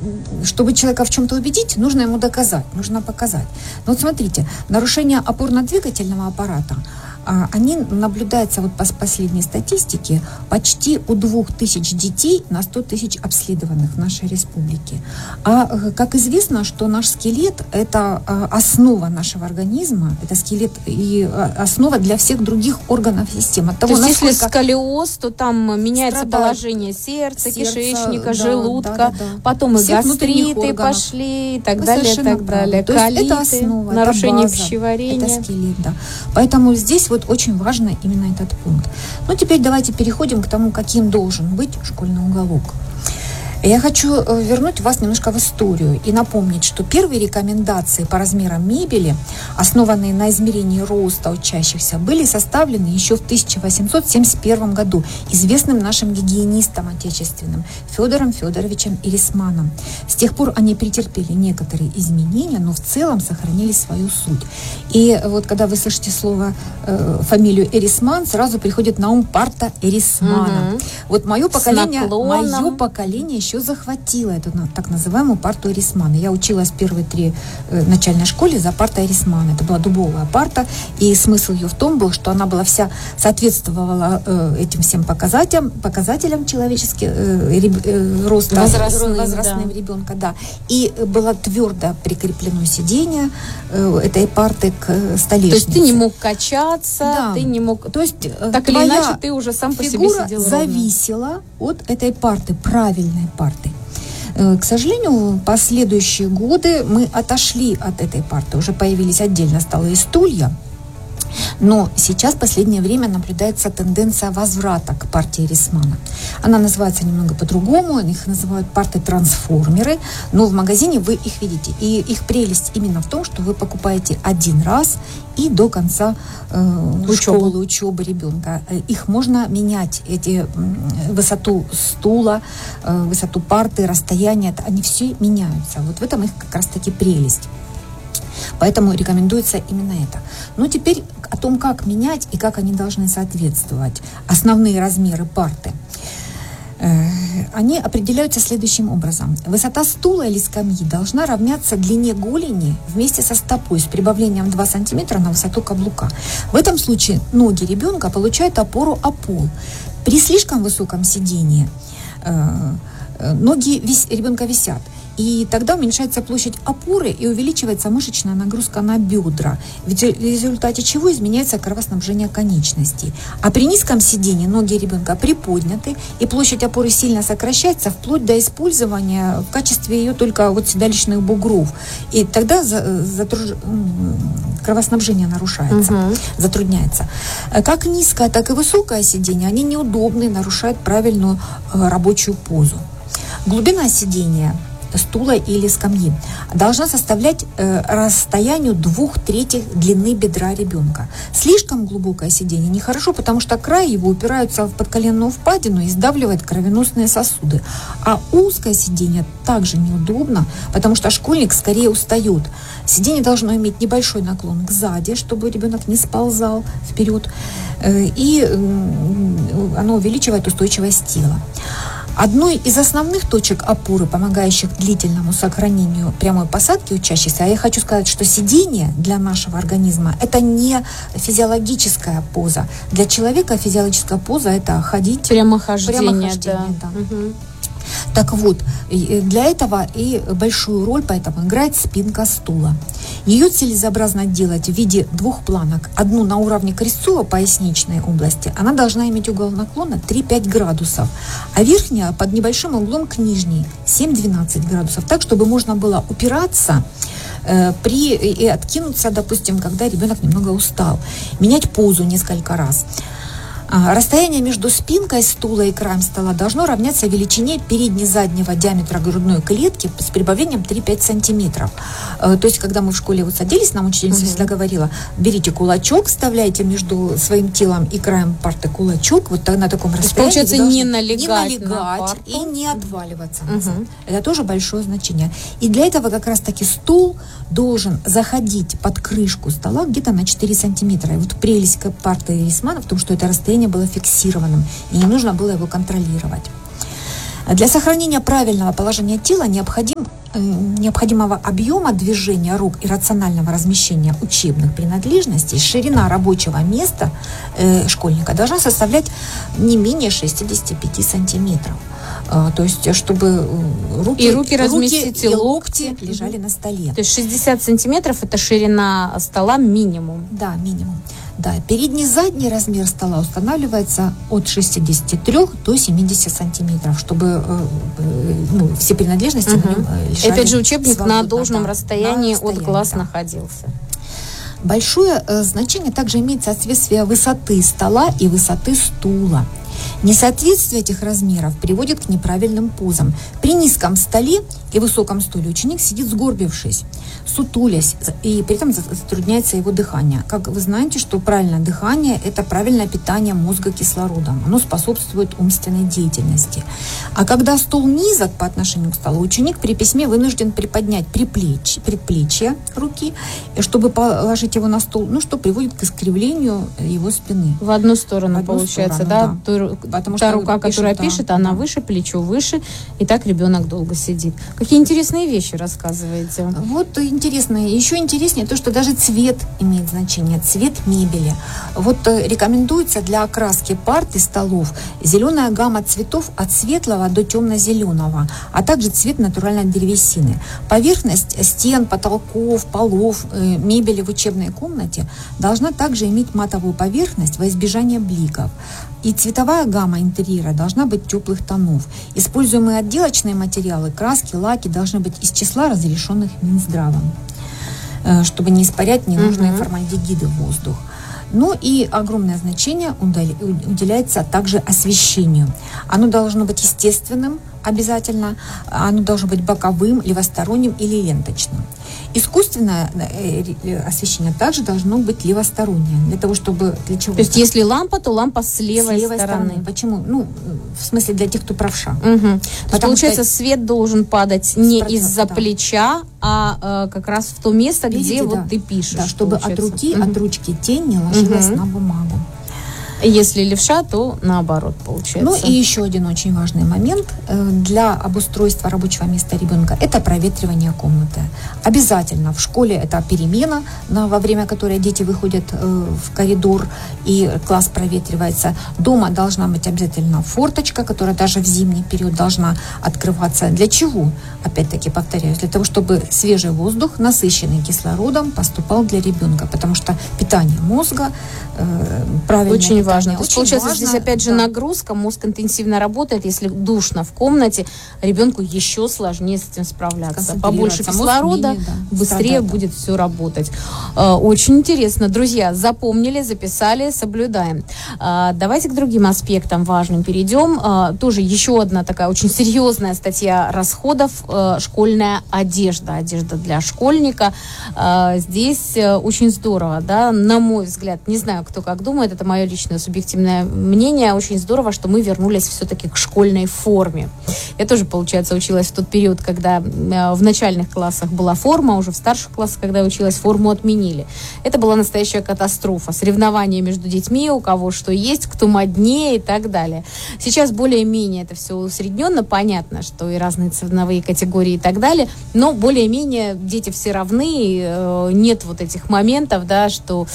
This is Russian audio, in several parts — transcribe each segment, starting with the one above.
чтобы человека в чем-то убедить, нужно ему доказать, нужно показать. Но вот смотрите, нарушение опорно-двигательного аппарата, они наблюдаются вот по последней статистике почти у 2000 детей на 100 тысяч обследованных в нашей республике. А как известно, что наш скелет – это основа нашего организма, это скелет и основа для всех других органов системы. От того, то есть если сколиоз, то там меняется положение сердца, кишечника, желудка, потом и гастриты пошли и так далее, и так далее. То есть это основа, нарушение это база, пищеварения. это скелет, да. Поэтому здесь вот очень важно именно этот пункт. Ну, теперь давайте переходим к тому, каким должен быть школьный уголок. Я хочу вернуть вас немножко в историю и напомнить, что первые рекомендации по размерам мебели, основанные на измерении роста учащихся, были составлены еще в 1871 году известным нашим гигиенистом отечественным Федором Федоровичем Эрисманом. С тех пор они претерпели некоторые изменения, но в целом сохранили свою суть. И вот когда вы слышите фамилию Эрисман, сразу приходит на ум парта Эрисмана. Вот мое поколение еще захватила эту так называемую парту Эрисмана. Я училась в первые 3 начальной школе за партой Эрисмана. Это была дубовая парта, и смысл ее в том был, что она была вся соответствовала этим всем показателям человеческих роста возрастным ребенка, да. И было твердо прикреплено сиденье этой парты к столешнице. То есть ты не мог качаться, да. Ты не мог. То есть так или иначе ты уже сам по себе сидел ровно. Зависела от этой парты, правильной парты. К сожалению, в последующие годы мы отошли от этой парты. Уже появились отдельно столы и стулья. Но сейчас в последнее время наблюдается тенденция возврата к парте Эрисмана. Она называется немного по-другому, их называют парты-трансформеры, но в магазине вы их видите. И их прелесть именно в том, что вы покупаете один раз и до конца учебы ребенка. Их можно менять, высоту стула, высоту парты, расстояние, они все меняются. Вот в этом их как раз-таки прелесть. Поэтому рекомендуется именно это. Но теперь о том, как менять и как они должны соответствовать. Основные размеры парты. Они определяются следующим образом. Высота стула или скамьи должна равняться длине голени вместе со стопой с прибавлением 2 см на высоту каблука. В этом случае ноги ребенка получают опору о пол. При слишком высоком сидении ноги ребенка висят. И тогда уменьшается площадь опоры и увеличивается мышечная нагрузка на бедра, в результате чего изменяется кровоснабжение конечностей. А при низком сидении ноги ребенка приподняты, и площадь опоры сильно сокращается, вплоть до использования в качестве ее только седалищных бугров. И тогда кровоснабжение нарушается, затрудняется. Как низкое, так и высокое сидение, они неудобны, нарушают правильную рабочую позу. Глубина сидения стула или скамьи должна составлять расстоянию 2/3 длины бедра ребенка. Слишком глубокое сидение нехорошо, потому что край его упираются в подколенную впадину и сдавливает кровеносные сосуды. А узкое сидение также неудобно, потому что школьник скорее устает. Сидение должно иметь небольшой наклон к сзади, чтобы ребенок не сползал вперед, и оно увеличивает устойчивость тела. Одной из основных точек опоры, помогающих длительному сохранению прямой посадки учащихся, а я хочу сказать, что сидение для нашего организма – это не физиологическая поза. Для человека физиологическая поза – это ходить. Прямохождение, да. Угу. Так вот, для этого и большую роль поэтому играет спинка стула. Ее целесообразно делать в виде 2 планок. Одну на уровне крестцово-поясничной области. Она должна иметь угол наклона 3-5 градусов. А верхняя под небольшим углом к нижней 7-12 градусов. Так, чтобы можно было упираться и откинуться, допустим, когда ребенок немного устал. Менять позу несколько раз. Расстояние между спинкой стула и краем стола должно равняться величине передне-заднего диаметра грудной клетки с прибавлением 3-5 сантиметров. То есть, когда мы в школе садились, нам учительница всегда говорила: берите кулачок, вставляйте между своим телом и краем парты кулачок, вот на таком расстоянии. Получается, не налегать и не отваливаться. Это тоже большое значение. И для этого как раз-таки стул должен заходить под крышку стола где-то на 4 сантиметра. И вот прелесть парты Эрисмана в том, что это расстояние было фиксированным, и не нужно было его контролировать. Для сохранения правильного положения тела необходимого объема движения рук и рационального размещения учебных принадлежностей, ширина рабочего места школьника должна составлять не менее 65 сантиметров. То есть, чтобы руки разместить и локти лежали на столе. То есть 60 сантиметров – это ширина стола минимум? Да, минимум. Да, передний задний размер стола устанавливается от 63 до 70 сантиметров, чтобы все принадлежности на нем лежали. Опять же, учебник свободно, на должном расстоянии от глаз находился. Большое значение также имеет соответствие высоты стола и высоты стула. Несоответствие этих размеров приводит к неправильным позам. При низком столе и высоком стуле ученик сидит сгорбившись, сутулясь, и при этом затрудняется его дыхание. Как вы знаете, что правильное дыхание – это правильное питание мозга кислородом. Оно способствует умственной деятельности. А когда стул низок по отношению к столу, ученик при письме вынужден приподнять предплечье руки, чтобы положить его на стол, что приводит к искривлению его спины. В одну сторону, получается, да? Потому та рука, которая пишет, она выше, плечо выше, и так ребенок долго сидит. Какие интересные вещи рассказываете. Вот интересно. Еще интереснее то, что даже цвет имеет значение, цвет мебели. Вот рекомендуется для окраски парт и столов зеленая гамма цветов от светлого до темно-зеленого, а также цвет натуральной древесины. Поверхность стен, потолков, полов, мебели в учебной комнате должна также иметь матовую поверхность во избежание бликов. И цветовая гамма интерьера должна быть теплых тонов. Используемые отделочные материалы, краски, лаки должны быть из числа разрешенных Минздравом, чтобы не испарять ненужные формальдегиды в воздух. И огромное значение уделяется также освещению. Оно должно быть естественным обязательно, оно должно быть боковым, левосторонним или ленточным. Искусственное освещение также должно быть левостороннее. Для того, чтобы... Для чего? То есть, если лампа, то лампа с левой стороны. Почему? В смысле, для тех, кто правша. То есть, получается, свет должен падать не из-за плеча, а как раз в то место, где ты пишешь. Да, чтобы от ручки тень не ложилась на бумагу. Если левша, то наоборот получается. И еще один очень важный момент для обустройства рабочего места ребенка – это проветривание комнаты. Обязательно в школе это перемена, во время которой дети выходят в коридор и класс проветривается. Дома должна быть обязательно форточка, которая даже в зимний период должна открываться. Для чего? Опять-таки повторяюсь, для того, чтобы свежий воздух, насыщенный кислородом, поступал для ребенка, потому что питание мозга, правильное очень питание, важно. То есть, получается, здесь опять же нагрузка, мозг интенсивно работает, если душно в комнате, ребенку еще сложнее с этим справляться. Побольше кислорода, быстрее будет все работать. Очень интересно. Друзья, запомнили, записали, соблюдаем. Давайте к другим аспектам важным перейдем. Тоже еще одна такая очень серьезная статья расходов – школьная одежда. Одежда для школьника. Здесь очень здорово, да, на мой взгляд. Не знаю, кто как думает, это мое личное субъективное мнение. Очень здорово, что мы вернулись все-таки к школьной форме. Я тоже, получается, училась в тот период, когда в начальных классах была форма, уже в старших классах, когда я училась, форму отменили. Это была настоящая катастрофа. Соревнования между детьми, у кого что есть, кто моднее и так далее. Сейчас более-менее это все усредненно. Понятно, что и разные ценовые категории и так далее, но более-менее дети все равны. Нет вот этих моментов, да, что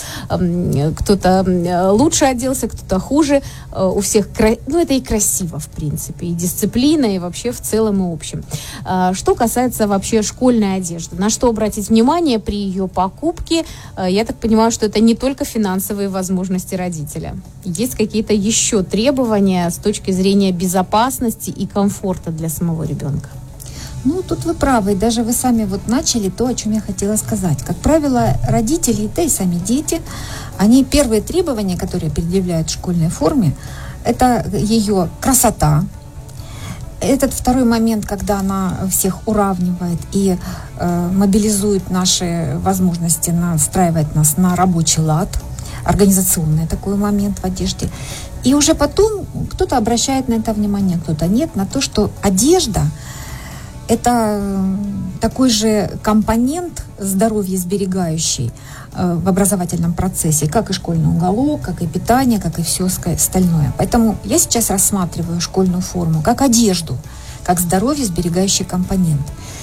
кто-то лучше оделся, кто-то хуже. У всех, это и красиво, в принципе, и дисциплина, и вообще в целом и общем. Что касается вообще школьной одежды, на что обратить внимание при ее покупке? Я так понимаю, что это не только финансовые возможности родителя. Есть какие-то еще требования с точки зрения безопасности и комфорта для самого ребенка? Тут вы правы. Даже вы сами начали то, о чем я хотела сказать. Как правило, родители, да и сами дети, они первые требования, которые предъявляют в школьной форме, это ее красота. Этот второй момент, когда она всех уравнивает и мобилизует наши возможности, настраивает нас на рабочий лад, организационный такой момент в одежде. И уже потом кто-то обращает на это внимание, кто-то нет, на то, что одежда – это такой же компонент здоровья сберегающий в образовательном процессе, как и школьный уголок, как и питание, как и все остальное. Поэтому я сейчас рассматриваю школьную форму как одежду, как здоровье сберегающий компонент,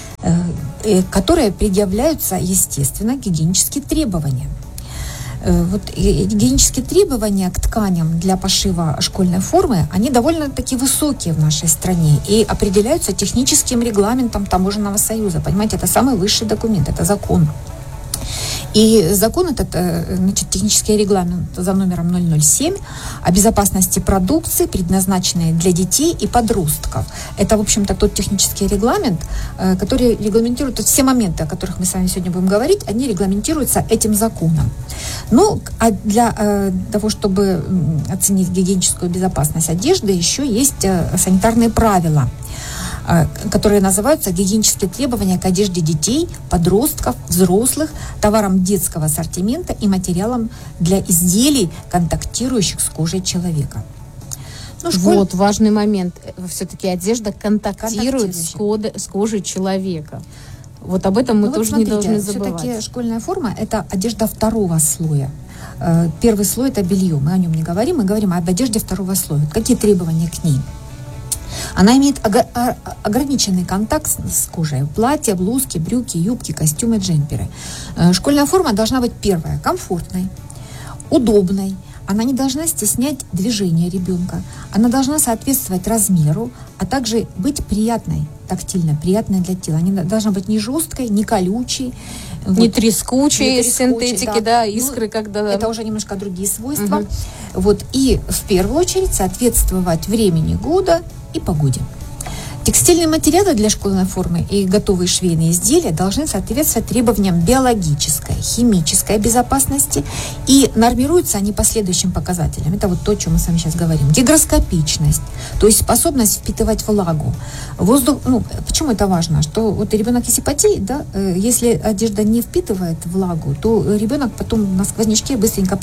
которые предъявляются, естественно, гигиенические требования. Вот гигиенические требования к тканям для пошива школьной формы, они довольно-таки высокие в нашей стране и определяются техническим регламентом Таможенного союза. Понимаете, это самый высший документ, это закон. И закон этот, значит, технический регламент за номером 007 о безопасности продукции, предназначенной для детей и подростков. Это, в общем-то, тот технический регламент, который регламентирует все моменты, о которых мы с вами сегодня будем говорить, они регламентируются этим законом. Ну, а для того, чтобы оценить гигиеническую безопасность одежды, еще есть санитарные правила, которые называются гигиенические требования к одежде детей, подростков, взрослых, товарам детского ассортимента и материалам для изделий, контактирующих с кожей человека. Ну, вот важный момент. Все-таки одежда контактирует с кожей человека. Вот об этом мы тоже смотрите, не должны забывать. Все-таки школьная форма – это одежда второго слоя. Первый слой – это белье. Мы о нем не говорим, мы говорим об одежде второго слоя. Какие требования к ней? Она имеет ограниченный контакт с кожей. Платья, блузки, брюки, юбки, костюмы, джемперы. Школьная форма должна быть, первая, комфортной, удобной. Она не должна стеснять движение ребенка. Она должна соответствовать размеру, а также быть приятной, тактильно, приятной для тела. Она должна быть не жесткой, не колючей. Не трескучей, из синтетики, да, искры, когда... Это уже немножко другие свойства. Вот. И в первую очередь соответствовать времени года и погоде. Текстильные материалы для школьной формы и готовые швейные изделия должны соответствовать требованиям биологической, химической безопасности, и нормируются они по следующим показателям. Это вот то, о чем мы с вами сейчас говорим. Гигроскопичность, то есть способность впитывать влагу. Воздух, почему это важно? Что вот ребенок, если потеет, да, если одежда не впитывает влагу, то ребенок потом на сквознячке быстренько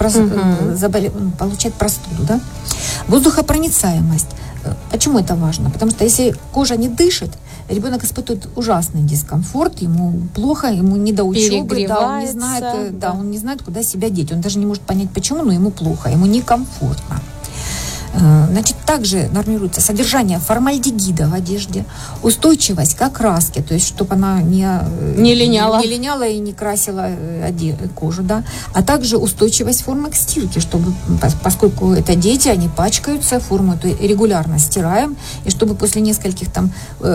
получает простуду. Да? Воздухопроницаемость. Почему это важно? Потому что если кожа не дышит, ребенок испытывает ужасный дискомфорт, ему плохо, ему не до учебы, он не знает, куда себя деть. Он даже не может понять, почему, но ему плохо, ему некомфортно. Значит, также нормируется содержание формальдегида в одежде, устойчивость к окраске, то есть чтобы она не линяла и не красила кожу, да, а также устойчивость формы к стирке, чтобы, поскольку это дети, они пачкаются, форму эту регулярно стираем, и чтобы после нескольких там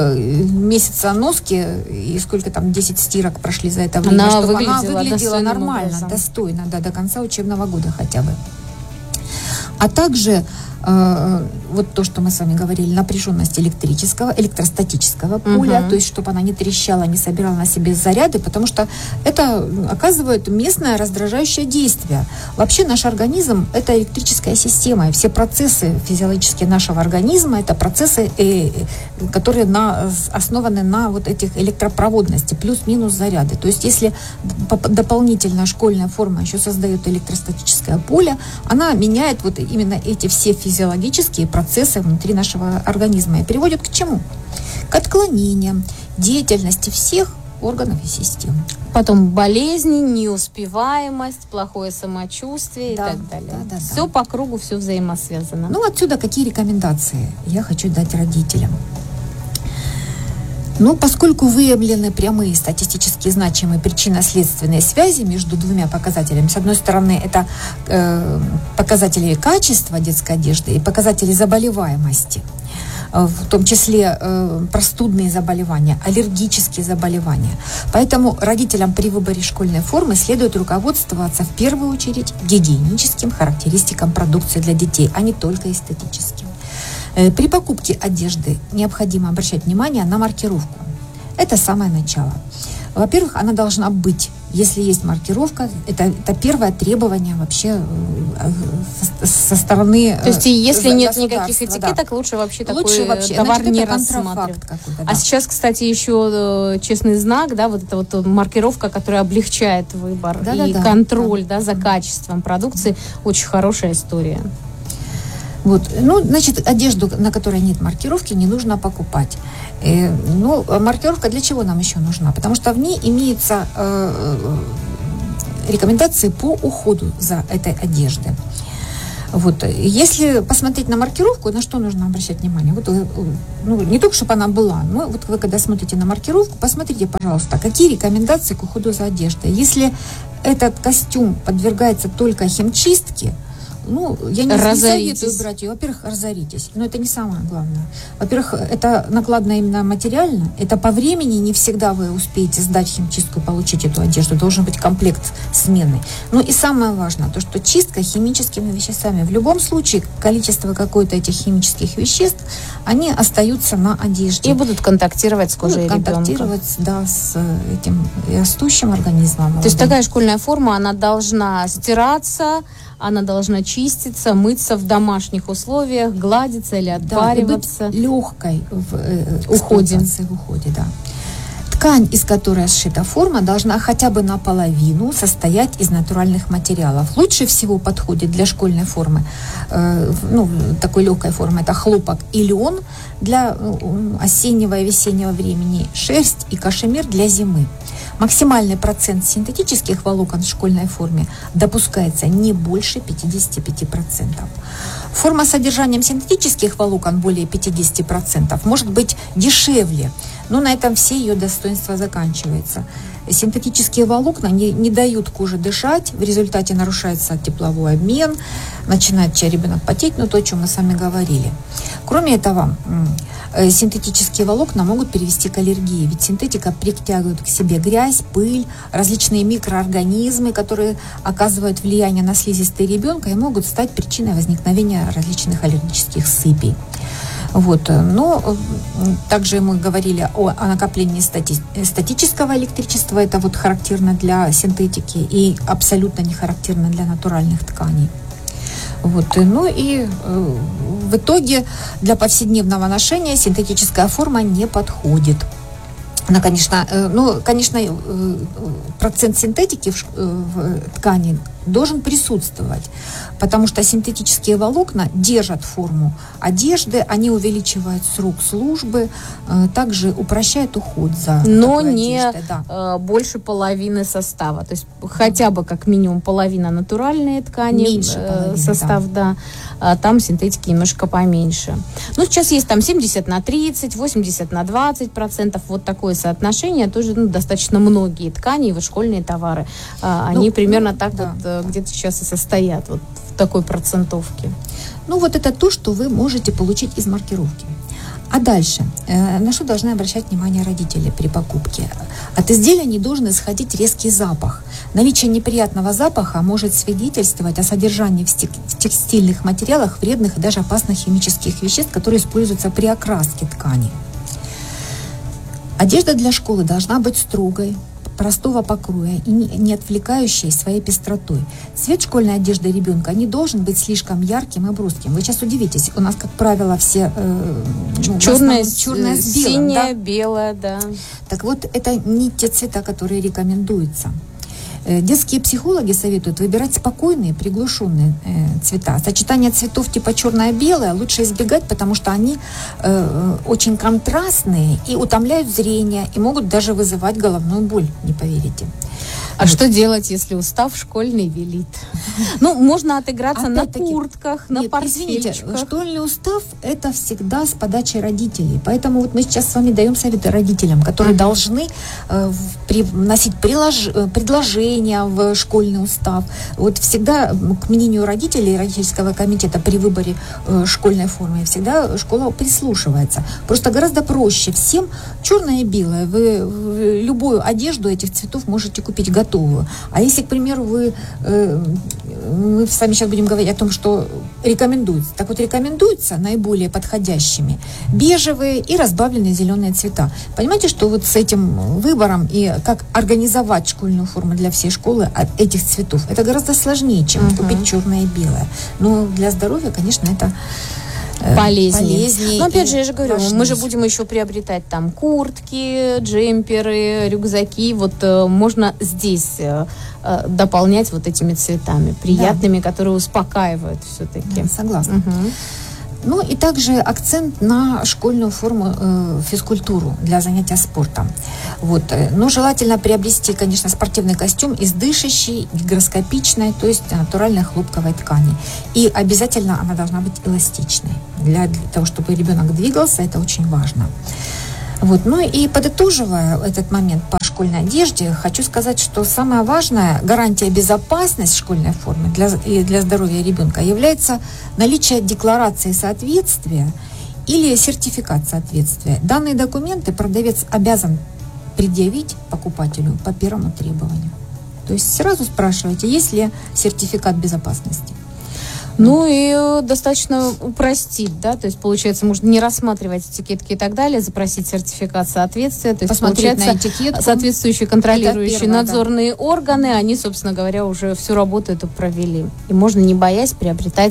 месяца носки, и сколько там 10 стирок прошли за это время, чтобы она выглядела нормально, достойно, да, до конца учебного года хотя бы. А также вот то, что мы с вами говорили, напряженность электростатического поля, то есть чтобы она не трещала, не собирала на себе заряды, потому что это оказывает местное раздражающее действие. Вообще наш организм – это электрическая система, и все процессы физиологические нашего организма – это процессы, которые основаны на вот этих электропроводности, плюс-минус заряды. То есть если дополнительно школьная форма еще создает электростатическое поле, она меняет вот именно эти все физиологические процессы внутри нашего организма и приводит к чему? К отклонениям деятельности всех органов и систем. Потом болезни, неуспеваемость, плохое самочувствие и так далее. Все по кругу, все взаимосвязано. Ну, отсюда какие рекомендации я хочу дать родителям? Поскольку выявлены прямые статистически значимые причинно-следственные связи между двумя показателями, с одной стороны, это показатели качества детской одежды и показатели заболеваемости, в том числе простудные заболевания, аллергические заболевания. Поэтому родителям при выборе школьной формы следует руководствоваться в первую очередь гигиеническим характеристикам продукции для детей, а не только эстетическим. При покупке одежды необходимо обращать внимание на маркировку. Это самое начало. Во-первых, она должна быть. Если есть маркировка, это первое требование вообще со стороны То есть, если нет никаких этикеток, лучше вообще такой товар не рассматривать. А сейчас, кстати, еще честный знак, да, вот эта вот маркировка, которая облегчает выбор контроль за качеством продукции, очень хорошая история. Вот. Ну, значит, одежду, на которой нет маркировки, не нужно покупать. Ну, маркировка для чего нам еще нужна? Потому что в ней имеются рекомендации по уходу за этой одеждой. Вот. Если посмотреть на маркировку, на что нужно обращать внимание? Вот, ну, не только, чтобы она была, но вот вы, когда смотрите на маркировку, посмотрите, пожалуйста, какие рекомендации к уходу за одеждой. Если этот костюм подвергается только химчистке, ну, я не советую брать ее. Во-первых, разоритесь. Но это не самое главное. Во-первых, это накладно именно материально. Это по времени не всегда вы успеете сдать химчистку и получить эту одежду. Должен быть комплект смены. Ну и самое важное, то, что чистка химическими веществами. В любом случае, количество какой-то этих химических веществ, они остаются на одежде. И будут контактировать с кожей ребенка. Контактировать, да, с этим растущим организмом. То есть такая школьная форма, она должна стираться, она должна чиститься, мыться в домашних условиях, гладиться или отпариваться. Да, и быть легкой в уходе. Да. Ткань, из которой сшита форма, должна хотя бы наполовину состоять из натуральных материалов. Лучше всего подходит для школьной формы, ну, такой легкой формы, это хлопок и лен для осеннего и весеннего времени, шерсть и кашемир для зимы. Максимальный процент синтетических волокон в школьной форме допускается не больше 55%. Форма с содержанием синтетических волокон более 50% может быть дешевле, но на этом все ее достоинства заканчиваются. Синтетические волокна не дают коже дышать, в результате нарушается тепловой обмен, начинает ребенок потеть, но то, о чем мы с вами говорили. Кроме этого, синтетические волокна могут привести к аллергии, ведь синтетика притягивает к себе грязь, пыль, различные микроорганизмы, которые оказывают влияние на слизистые ребенка и могут стать причиной возникновения различных аллергических сыпей. Вот. Но также мы говорили о накоплении статического электричества. Это вот характерно для синтетики и абсолютно не характерно для натуральных тканей. Вот. Ну и в итоге для повседневного ношения синтетическая форма не подходит. Она, конечно, процент синтетики в ткани должен присутствовать, потому что синтетические волокна держат форму одежды, они увеличивают срок службы, также упрощают уход за но такой не одеждой, да. Больше половины состава, то есть хотя бы как минимум половина натуральные ткани, меньше половины, состав, да. А там синтетики немножко поменьше. Ну, сейчас есть там 70/30, 80/20%, вот такое соотношение, тоже достаточно многие ткани, вот школьные товары, они примерно так да. Вот где-то сейчас и состоят вот в такой процентовке. Ну, вот это то, что вы можете получить из маркировки. А дальше, на что должны обращать внимание родители при покупке? От изделия не должен исходить резкий запах. Наличие неприятного запаха может свидетельствовать о содержании в текстильных материалах вредных и даже опасных химических веществ, которые используются при окраске ткани. Одежда для школы должна быть строгой, простого покроя и не отвлекающей своей пестротой. Цвет школьной одежды ребенка не должен быть слишком ярким и броским. Вы сейчас удивитесь, у нас, как правило, все черное с белым. Синее, да? белое, да. Так вот, это не те цвета, которые рекомендуются. Детские психологи советуют выбирать спокойные, приглушенные цвета. Сочетание цветов типа черное-белое лучше избегать, потому что они очень контрастные и утомляют зрение, и могут даже вызывать головную боль, не поверите. А вот. Что делать, если устав школьный велит? Ну, можно отыграться опять-таки, на куртках, на портфельчиках. Извините, школьный устав – это всегда с подачи родителей. Поэтому вот мы сейчас с вами даем советы родителям, которые должны вносить предложения в школьный устав. Вот всегда, к мнению родителей, родительского комитета при выборе школьной формы, всегда школа прислушивается. Просто гораздо проще всем черное и белое. Вы любую одежду этих цветов можете купить готовую. А если, к примеру, мы с вами сейчас будем говорить о том, что рекомендуется. Так вот, рекомендуется наиболее подходящими бежевые и разбавленные зеленые цвета. Понимаете, что вот с этим выбором и как организовать школьную форму для всей школы от этих цветов, это гораздо сложнее, чем купить черное и белое. Но для здоровья, конечно, это полезнее. Но опять же, я же говорю, важнее. Мы же будем еще приобретать там куртки, джемперы, рюкзаки. Вот можно здесь дополнять вот этими цветами приятными, которые успокаивают все-таки. Да, согласна. Угу. Ну и также акцент на школьную форму физкультуру для занятия спортом. Вот. Но желательно приобрести, конечно, спортивный костюм из дышащей, гигроскопичной, то есть натуральной хлопковой ткани. И обязательно она должна быть эластичной. Для того, чтобы ребенок двигался, это очень важно. Вот. Ну и подытоживая этот момент по школьной одежде, хочу сказать, что самое важное, гарантия безопасности школьной формы для здоровья ребенка является наличие декларации соответствия или сертификат соответствия. Данные документы продавец обязан предъявить покупателю по первому требованию. То есть сразу спрашивайте, есть ли сертификат безопасности. Ну и достаточно упростить, да, то есть, получается, можно не рассматривать этикетки и так далее, запросить сертификат соответствия, то есть, посмотреть на этикетку. Соответствующие контролирующие органы, они, собственно говоря, уже всю работу эту провели. И можно, не боясь, приобретать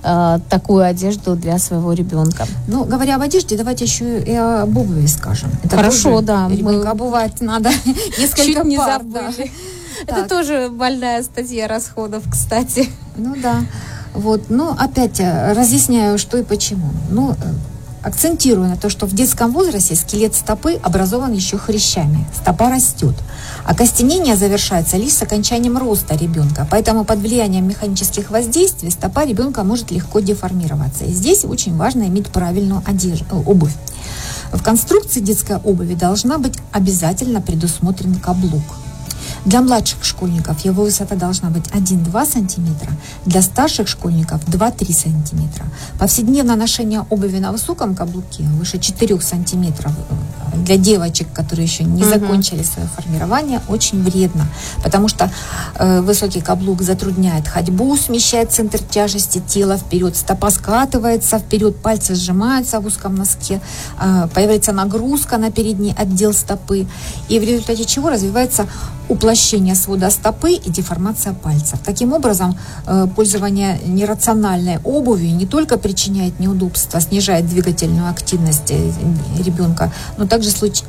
такую одежду для своего ребенка. Ну, говоря об одежде, давайте еще и об обуви скажем. Это хорошо, да. Ребенка обувать надо несколько не пар. Забыли. Да. Это тоже больная статья расходов, кстати. Ну да. Вот, но опять разъясняю, что и почему. Ну, акцентирую на то, что в детском возрасте скелет стопы образован еще хрящами. Стопа растет. Окостенение завершается лишь с окончанием роста ребенка. Поэтому под влиянием механических воздействий стопа ребенка может легко деформироваться. И здесь очень важно иметь правильную обувь. В конструкции детской обуви должна быть обязательно предусмотрен каблук. Для младших школьников его высота должна быть 1-2 см, для старших школьников 2-3 см. Повседневное ношение обуви на высоком каблуке, выше 4 см, для девочек, которые еще не закончили свое формирование, очень вредно, потому что высокий каблук затрудняет ходьбу, смещает центр тяжести тела вперед, стопа скатывается вперед, пальцы сжимаются в узком носке, появляется нагрузка на передний отдел стопы, и в результате чего развивается уплощение свода стопы и деформация пальцев. Таким образом, пользование нерациональной обувью не только причиняет неудобства, снижает двигательную активность ребенка, но также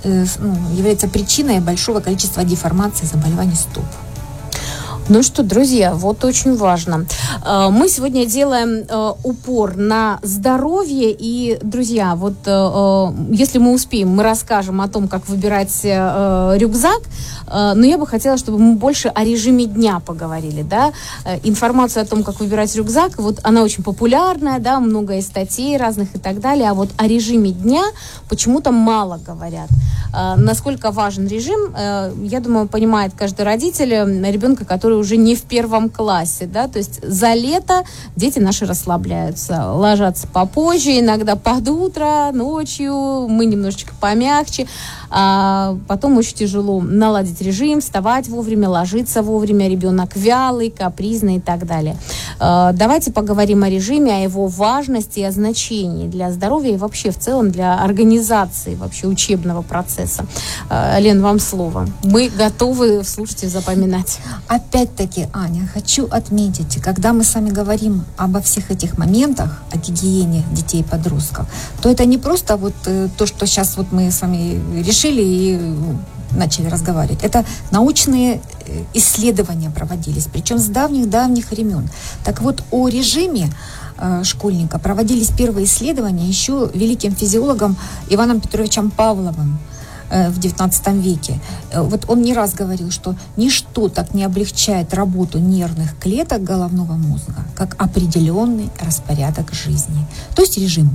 является причиной большого количества деформаций и заболеваний стоп. Ну что, друзья, вот очень важно. Мы сегодня делаем упор на здоровье. И, друзья, вот если мы успеем, мы расскажем о том, как выбирать рюкзак. Но я бы хотела, чтобы мы больше о режиме дня поговорили. Да? Информация о том, как выбирать рюкзак, вот она очень популярная, да, много и статей разных и так далее. А вот о режиме дня почему-то мало говорят. Насколько важен режим, я думаю, понимает каждый родитель ребенка, который уже не в 1 классе, да, то есть за лето дети наши расслабляются, ложатся попозже, иногда под утро, ночью, мы немножечко помягче, а потом очень тяжело наладить режим, вставать вовремя, ложиться вовремя, ребенок вялый, капризный и так далее. Давайте поговорим о режиме, о его важности и о значении для здоровья и вообще в целом для организации вообще учебного процесса. Лен, вам слово. Мы готовы слушать и запоминать. Опять-таки, Аня, хочу отметить, когда мы с вами говорим обо всех этих моментах, о гигиене детей и подростков, то это не просто вот то, что сейчас вот мы с вами решили и начали разговаривать. Это научные исследования проводились, причем с давних-давних времен. Так вот, о режиме школьника проводились первые исследования еще великим физиологом Иваном Петровичем Павловым в XIX веке. Вот он не раз говорил, что ничто так не облегчает работу нервных клеток головного мозга, как определенный распорядок жизни, то есть режим.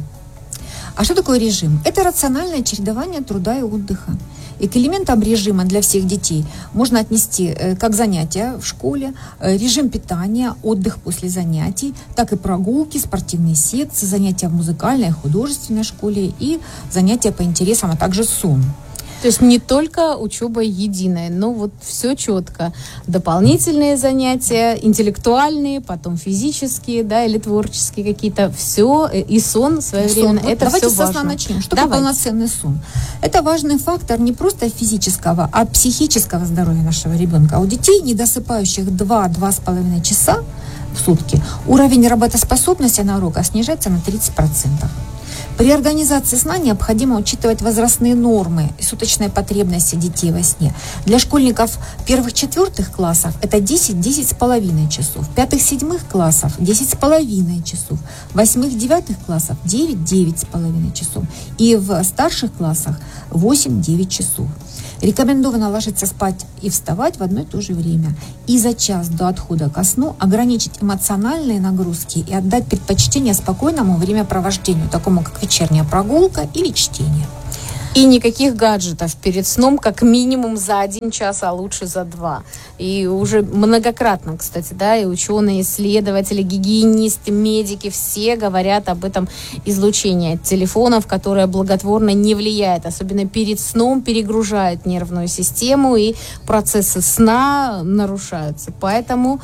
А что такое режим? Это рациональное чередование труда и отдыха. И к элементам режима для всех детей можно отнести как занятия в школе, режим питания, отдых после занятий, так и прогулки, спортивные секции, занятия в музыкальной и художественной школе и занятия по интересам, а также сон. То есть не только учеба единая, но вот все четко. Дополнительные занятия, интеллектуальные, потом физические, да, или творческие какие-то. Все, и сон своевременно, сон. Это давайте все важно. Давайте с сна начнем. Что такое полноценный сон? Это важный фактор не просто физического, а психического здоровья нашего ребенка. У детей, недосыпающих 2-2,5 часа, в сутки, уровень работоспособности на уроках снижается на 30%. При организации сна необходимо учитывать возрастные нормы и суточные потребности детей во сне. Для школьников первых-четвертых классов это 10-10,5 часов, пятых-седьмых классов 10,5 часов, восьмых-девятых классов 9-9,5 часов и в старших классах 8-9 часов. Рекомендовано ложиться спать и вставать в одно и то же время. И за час до отхода ко сну ограничить эмоциональные нагрузки и отдать предпочтение спокойному времяпровождению, такому как вечерняя прогулка или чтение. И никаких гаджетов перед сном, как минимум за 1 час, а лучше за 2. И уже многократно, кстати, да, и ученые, исследователи, гигиенисты, медики, все говорят об этом излучении от телефонов, которое благотворно не влияет, особенно перед сном перегружает нервную систему, и процессы сна нарушаются. Поэтому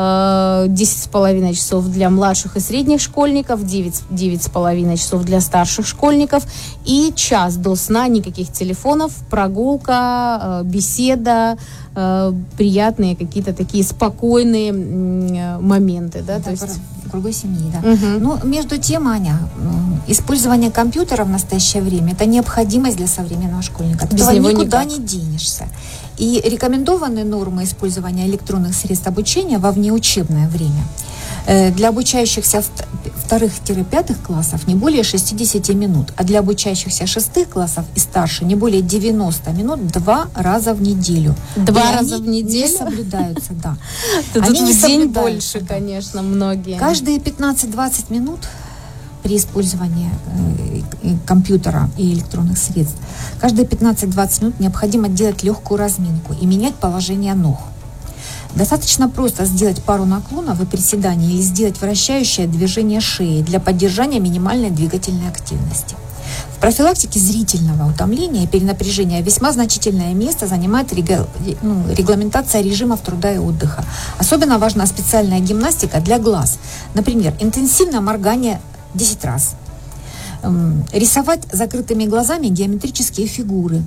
10,5 часов для младших и средних школьников, 9,5 часов для старших школьников и час до сна никаких телефонов, прогулка, беседа, приятные какие-то такие спокойные моменты, да, то есть в кругу семьи, да. Угу. Ну, между тем, Аня, использование компьютера в настоящее время – это необходимость для современного школьника. Без него никуда не денешься. И рекомендованные нормы использования электронных средств обучения во внеучебное время для обучающихся вторых-пятых классов не более 60 минут, а для обучающихся 6 классов и старше не более 90 минут 2 раза в неделю. 2 раза в неделю? Не соблюдаться, да. Они не день больше, конечно, многие. Каждые 15-20 минут при использовании компьютера и электронных средств, каждые 15-20 минут необходимо делать легкую разминку и менять положение ног. Достаточно просто сделать пару наклонов и приседаний или сделать вращающее движение шеи для поддержания минимальной двигательной активности. В профилактике зрительного утомления и перенапряжения весьма значительное место занимает регламентация режимов труда и отдыха. Особенно важна специальная гимнастика для глаз. Например, интенсивное моргание 10 раз. Рисовать закрытыми глазами геометрические фигуры.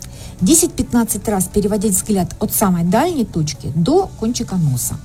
10-15 раз переводить взгляд от самой дальней точки до кончика носа.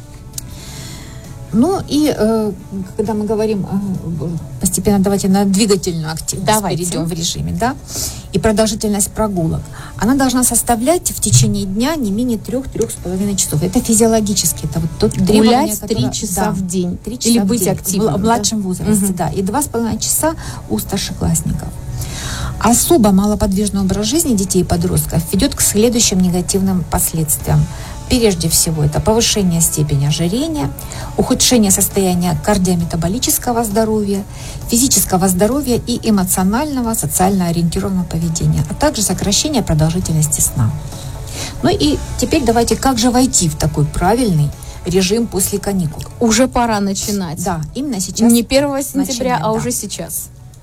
Ну и когда мы говорим постепенно, давайте на двигательную активность перейдем в режиме, да, и продолжительность прогулок. Она должна составлять в течение дня не менее 3-3,5 часов. Это физиологически, это вот тот требование, гулять 3 часа в день. 3 часа или быть активным. В младшем возрасте, да. И 2,5 часа у старшеклассников. Особо малоподвижный образ жизни детей и подростков ведет к следующим негативным последствиям. Прежде всего, это повышение степени ожирения, ухудшение состояния кардиометаболического здоровья, физического здоровья и эмоционального, социально ориентированного поведения, а также сокращение продолжительности сна. Ну и теперь давайте, как же войти в такой правильный режим после каникул? Уже пора начинать. Да, именно сейчас. Не 1 сентября, начинать, уже сейчас.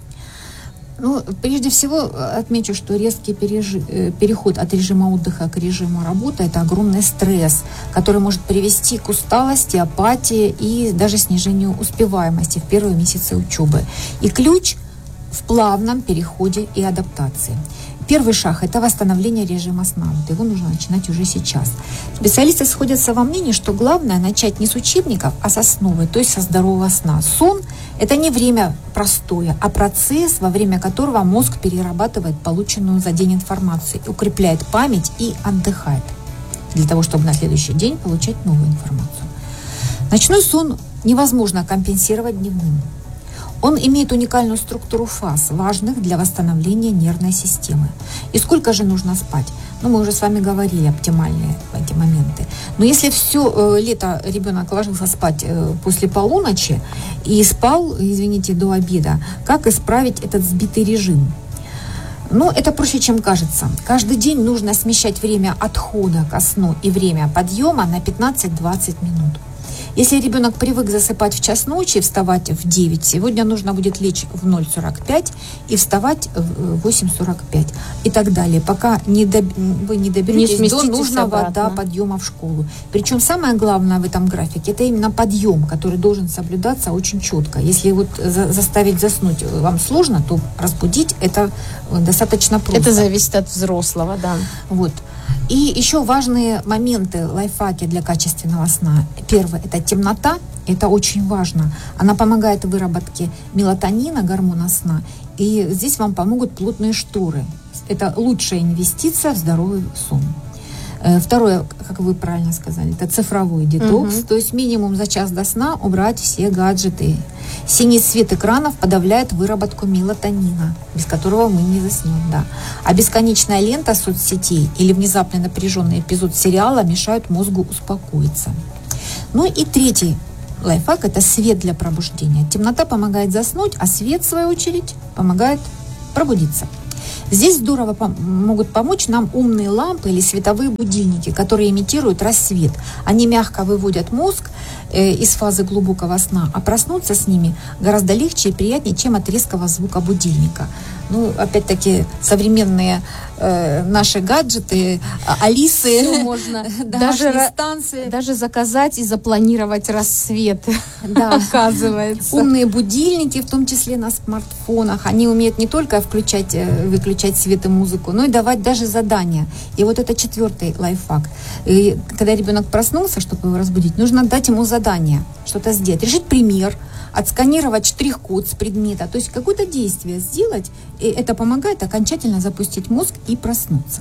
Ну, прежде всего отмечу, что резкий переход от режима отдыха к режиму работы – это огромный стресс, который может привести к усталости, апатии и даже снижению успеваемости в первые месяцы учебы. И ключ в плавном переходе и адаптации. Первый шаг – это восстановление режима сна. Вот его нужно начинать уже сейчас. Специалисты сходятся во мнении, что главное начать не с учебников, а с основы, то есть со здорового сна. Сон – это не время простое, а процесс, во время которого мозг перерабатывает полученную за день информацию, укрепляет память и отдыхает, для того, чтобы на следующий день получать новую информацию. Ночной сон невозможно компенсировать дневным. Он имеет уникальную структуру фаз, важных для восстановления нервной системы. И сколько же нужно спать? Ну, мы уже с вами говорили оптимальные эти моменты. Но если все лето ребенок ложился спать после полуночи и спал, извините, до обеда, как исправить этот сбитый режим? Ну, это проще, чем кажется. Каждый день нужно смещать время отхода ко сну и время подъема на 15-20 минут. Если ребенок привык засыпать в час ночи и вставать в 9, сегодня нужно будет лечь в 0:45 и вставать в 8:45 и так далее, пока вы не доберетесь до нужного подъема в школу. Причем самое главное в этом графике – это именно подъем, который должен соблюдаться очень четко. Если вот заставить заснуть вам сложно, то разбудить это достаточно просто. Это зависит от взрослого, да. Вот. И еще важные моменты, лайфхаки для качественного сна. Первое – это темнота Это очень важно. Она помогает в выработке мелатонина, гормона сна. И здесь вам помогут плотные шторы. Это лучшая инвестиция в здоровый сон. Второе, как вы правильно сказали, это цифровой детокс. То есть минимум за час до сна убрать все гаджеты. Синий свет экранов подавляет выработку мелатонина, без которого мы не заснем. Да. А бесконечная лента соцсетей или внезапный напряженный эпизод сериала мешают мозгу успокоиться. Ну и третий лайфхак – это свет для пробуждения. Темнота помогает заснуть, а свет, в свою очередь, помогает пробудиться. Здесь здорово могут помочь нам умные лампы или световые будильники, которые имитируют рассвет. Они мягко выводят мозг из фазы глубокого сна, а проснуться с ними гораздо легче и приятнее, чем от резкого звука будильника. Ну, опять-таки, современные наши гаджеты, Алисы, все можно, станции. Даже заказать и запланировать рассвет, да. Оказывается. Умные будильники, в том числе на смартфонах, они умеют не только выключать свет и музыку, но и давать даже задания. И вот это 4-й лайфхак. И когда ребенок проснулся, чтобы его разбудить, нужно дать ему задание, что-то сделать, решить пример, отсканировать штрих-код с предмета, то есть какое-то действие сделать, и это помогает окончательно запустить мозг и проснуться.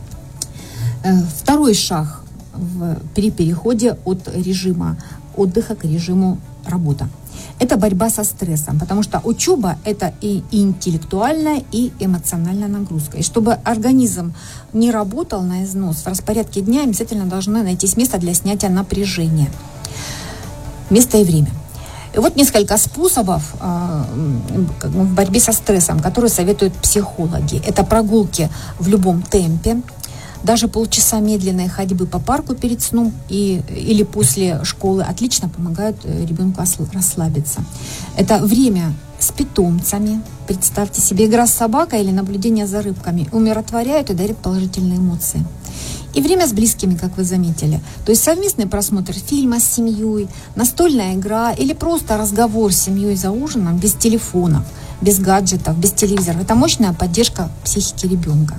Второй шаг при переходе от режима отдыха к режиму работы. Это борьба со стрессом, потому что учеба – это и интеллектуальная, и эмоциональная нагрузка. И чтобы организм не работал на износ, в распорядке дня обязательно должно найтись место для снятия напряжения. Место и время. И вот несколько способов в борьбе со стрессом, которые советуют психологи. Это прогулки в любом темпе, даже полчаса медленной ходьбы по парку перед сном или после школы отлично помогают ребенку расслабиться. Это время с питомцами. Представьте себе, игра с собакой или наблюдение за рыбками умиротворяют и дарят положительные эмоции. И время с близкими, как вы заметили. То есть совместный просмотр фильма с семьей, настольная игра или просто разговор с семьей за ужином без телефонов, без гаджетов, без телевизора. Это мощная поддержка психики ребенка.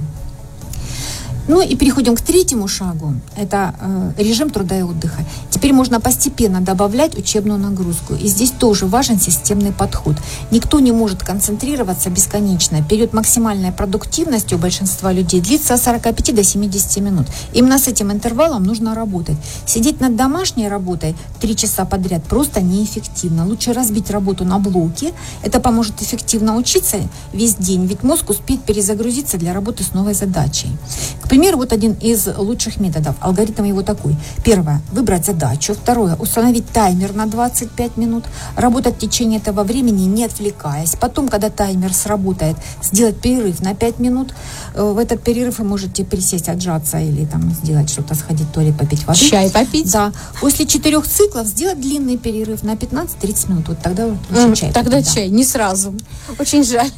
Ну и переходим к 3-му шагу. Это режим труда и отдыха. Теперь можно постепенно добавлять учебную нагрузку. И здесь тоже важен системный подход. Никто не может концентрироваться бесконечно. Период максимальной продуктивности у большинства людей длится от 45 до 70 минут. Именно с этим интервалом нужно работать. Сидеть над домашней работой 3 часа подряд просто неэффективно. Лучше разбить работу на блоки. Это поможет эффективно учиться весь день, ведь мозг успеет перезагрузиться для работы с новой задачей. К примеру, вот один из лучших методов. Алгоритм его такой. Первое. Выбрать задачу. Второе. Установить таймер на 25 минут. Работать в течение этого времени, не отвлекаясь. Потом, когда таймер сработает, сделать перерыв на 5 минут. В этот перерыв вы можете присесть, отжаться или там сделать что-то, сходить в туалет, попить воды. Чай попить. Да. После 4 циклов сделать длинный перерыв на 15-30 минут. Вот тогда чай. Тогда чай, не сразу. Очень жаль.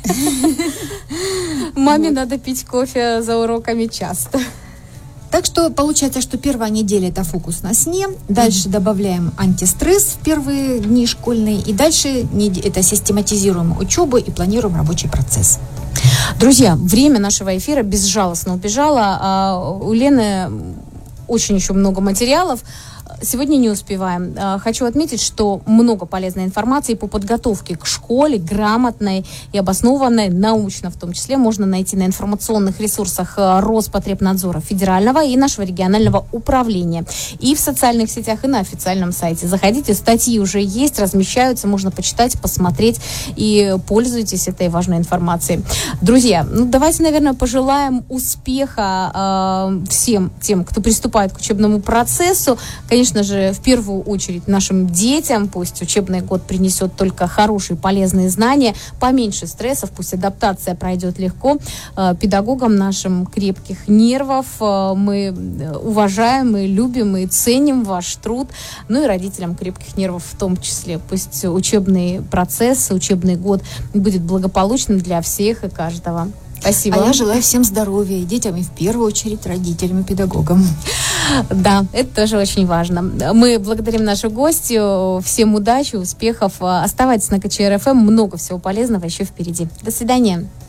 Маме надо пить кофе за уроками часто. Так что получается, что первая неделя – это фокус на сне, дальше добавляем антистресс в первые дни школьные, и дальше это систематизируем учебу и планируем рабочий процесс. Друзья, время нашего эфира безжалостно убежало. У Лены очень еще много материалов. Сегодня не успеваем. Хочу отметить, что много полезной информации по подготовке к школе, грамотной и обоснованной, научно в том числе, можно найти на информационных ресурсах Роспотребнадзора федерального и нашего регионального управления. И в социальных сетях, и на официальном сайте. Заходите, статьи уже есть, размещаются, можно почитать, посмотреть и пользуйтесь этой важной информацией. Друзья, давайте, наверное, пожелаем успеха всем тем, кто приступает к учебному процессу. Конечно же, в первую очередь нашим детям, пусть учебный год принесет только хорошие, полезные знания, поменьше стрессов, пусть адаптация пройдет легко. Педагогам нашим крепких нервов, мы уважаем и любим и ценим ваш труд, ну и родителям крепких нервов в том числе. Пусть учебный процесс, учебный год будет благополучным для всех и каждого. Спасибо. А я желаю всем здоровья, и детям, и в первую очередь родителям и педагогам. Да, это тоже очень важно. Мы благодарим нашу гостью. Всем удачи, успехов. Оставайтесь на КЧР ФМ. Много всего полезного еще впереди. До свидания.